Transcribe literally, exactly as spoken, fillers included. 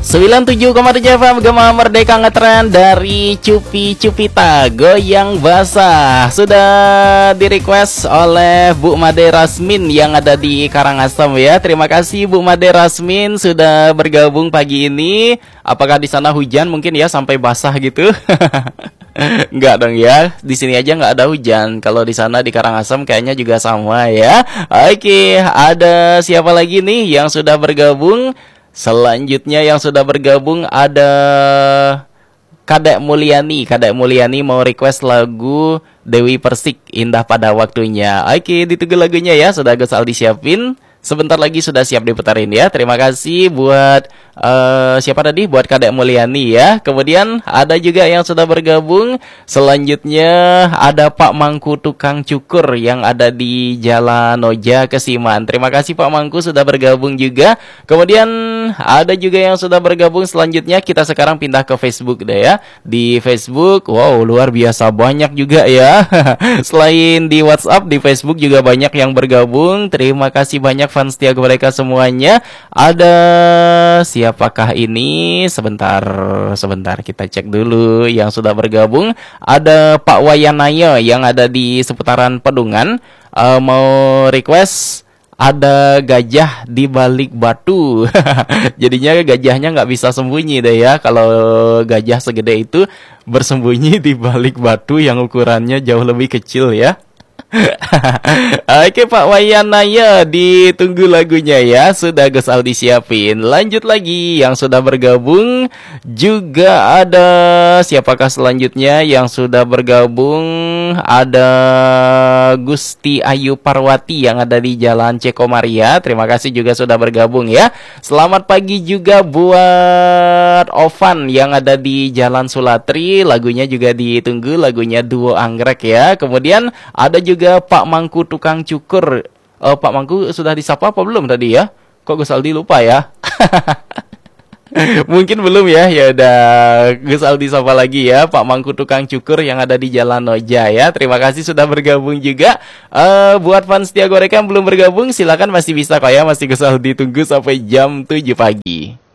sembilan puluh tujuh koma tujuh F M Gema Merdeka ngetren dari Cupi Cupita Goyang Basah. Sudah di request oleh Bu Made Rasmin yang ada di Karangasem ya. Terima kasih Bu Made Rasmin sudah bergabung pagi ini. Apakah di sana hujan mungkin ya sampai basah gitu? Enggak dong ya. Di sini aja nggak ada hujan. Kalau di sana di Karangasem kayaknya juga sama ya. Oke, ada siapa lagi nih yang sudah bergabung? Selanjutnya yang sudah bergabung ada Kadek Mulyani. Kadek Mulyani mau request lagu Dewi Persik, Indah Pada Waktunya. Oke, ditunggu lagunya ya. Sudah Gus Aldi siapin. Sebentar lagi sudah siap diputarin ya. Terima kasih buat uh, siapa tadi? Buat Kadek Mulyani ya. Kemudian ada juga yang sudah bergabung. Selanjutnya ada Pak Mangku Tukang Cukur yang ada di Jalan Noja Kesiman. Terima kasih Pak Mangku sudah bergabung juga. Kemudian ada juga yang sudah bergabung. Selanjutnya kita sekarang pindah ke Facebook deh ya. Di Facebook, wow luar biasa banyak juga ya. Selain di WhatsApp, di Facebook juga banyak yang bergabung. Terima kasih banyak fans setia mereka semuanya. Ada siapakah ini? Sebentar, sebentar kita cek dulu yang sudah bergabung. Ada Pak Wayanaya yang ada di seputaran Pedungan. Uh, mau request ada gajah di balik batu. Jadinya gajahnya nggak bisa sembunyi deh ya. Kalau gajah segede itu bersembunyi di balik batu yang ukurannya jauh lebih kecil ya. Oke Pak Wayanaya, ditunggu lagunya ya. Sudah Gus Aldi siapin. Lanjut lagi yang sudah bergabung. Juga ada siapakah selanjutnya yang sudah bergabung? Ada Gusti Ayu Parwati yang ada di Jalan Cekomaria. Terima kasih juga sudah bergabung ya. Selamat pagi juga buat Ovan yang ada di Jalan Sulatri. Lagunya juga ditunggu, lagunya Duo Anggrek ya. Kemudian ada juga juga Pak Mangku Tukang Cukur. uh, Pak Mangku sudah disapa apa belum tadi ya? Kok Gus Aldi lupa ya? Mungkin belum ya. Ya udah Gus Aldi sapa lagi ya Pak Mangku Tukang Cukur yang ada di Jalan Noja ya. Terima kasih sudah bergabung juga. uh, Buat fans setia Goreka yang belum bergabung, silakan masih bisa kok ya. Masih Gus Aldi tunggu sampai jam tujuh pagi.